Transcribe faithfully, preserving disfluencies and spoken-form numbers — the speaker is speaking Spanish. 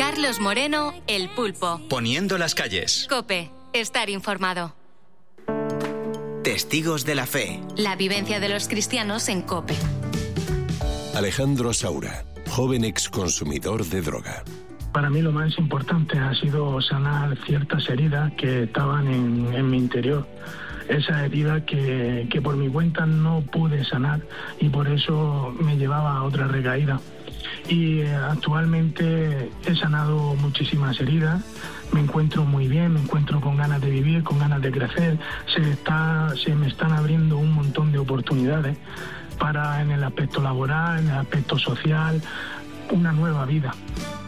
Carlos Moreno, El Pulpo. Poniendo las calles. COPE. Estar informado. Testigos de la fe. La vivencia de los cristianos en COPE. Alejandro Saura, joven exconsumidor de droga. Para mí lo más importante ha sido sanar ciertas heridas que estaban en, en mi interior. Esa herida que, que por mi cuenta no pude sanar y por eso me llevaba a otra recaída. Y eh, actualmente he sanado muchísimas heridas, me encuentro muy bien, me encuentro con ganas de vivir, con ganas de crecer. Se, está, se me están abriendo un montón de oportunidades para en el aspecto laboral, en el aspecto social, una nueva vida.